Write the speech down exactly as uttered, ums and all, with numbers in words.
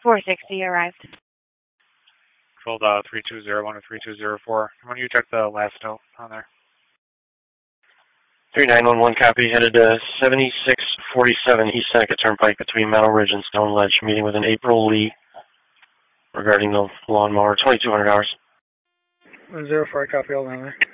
four sixty arrived. Hold uh, three two zero one to three two zero four. When you check the last note on there. three nine one one copy, headed to seventy-six forty-seven East Seneca Turnpike between Meadow Ridge and Stone Ledge, meeting with an April Lee regarding the lawnmower, twenty-two hundred hours. one zero four, copy, all down there.